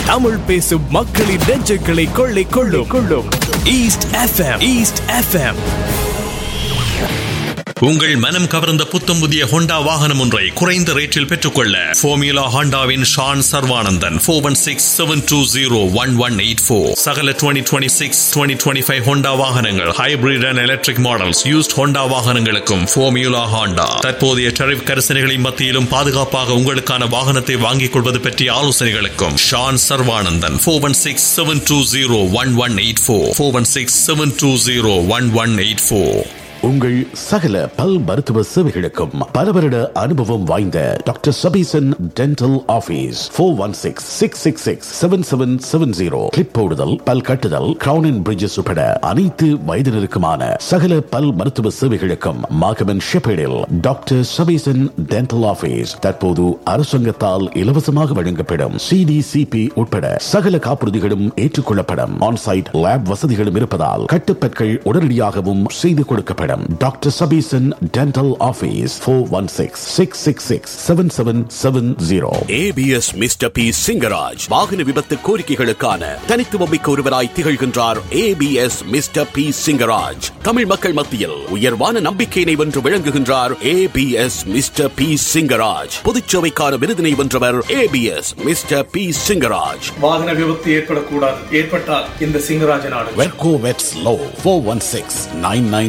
தமிழ் பேசும் மக்களின் நெஞ்சுகளை கொள்ளை கொள்ளும் ஈஸ்ட் எஃப்எம். உங்கள் மனம் கவர்ந்த புத்தம் புதிய ஹோண்டா வாகனம் ஒன்றை குறைந்த ரேட்டில் பெற்றுக்கொள்ள ஃபார்முலா ஹோண்டாவின் ஷான் சர்வானந்தன் 4167201184. சகல 2026 2025 ஹோண்டா வாகனங்கள், hybrid and electric models, used Honda வாகனங்களுக்கும் ஃபார்முலா ஹோண்டா தற்போதைய டரிஃப் கரிசனைகளின் மத்தியிலும் பாதுகாப்பாக உங்களுக்கான வாகனத்தை வாங்கிக் கொள்வது பற்றிய ஆலோசனைகளுக்கும் ஷான் சர்வானந்தன் 4167201184 4167201184. உங்கள் சகல பல் மருத்துவ சேவைகளுக்கும் பல வருட அனுபவம் வாய்ந்த doctor Sabesan dental office 416-666-7770. Clip போடுதல், பல் கட்டுதல், கிரவுன் அண்ட் பிரிட்ஜஸ் உட்பட அனைத்து வயதினருக்குமான சகல பல் மருத்துவ சேவைகளுக்கும் மாகமன் ஷெப்பேடில் டாக்டர் சபீசன் டென்டல் ஆபீஸ் தற்போது அரசாங்கத்தால் இலவசமாக வழங்கப்படும் CDCP உட்பட சகல காப்புறுதிகளும் ஏற்றுக்கொள்ளப்படும். ஆன்சைட் லேப் வசதிகளும் இருப்பதால் கட்டுப்பற்கள் உடனடியாகவும் செய்து கொடுக்கப்படும். Doctor Sabesan dental office 416-666-7770. ABS mister B Singaraj வாகன விபத்து கோரிக்கைகளுக்கான தனித்துவமிக்க ஒருவராய் திகழ்கின்றார். ABS mister B Singaraj Tamil மக்கள் மத்தியில் உயர்வான நம்பிக்கையினை வென்று விளங்குகின்றார். ABS மிஸ்டர் பி சிங்கராஜ் பொதுச்சேவைக்கான விருதினை வென்றவர். ABS mister B Singaraj. வாகன விபத்து ஏற்படக்கூடாது, ஏற்பட்டால் இந்த சிங்கராஜ் நாடு. வெட்கோ வெட்ஸ் லோ 416-99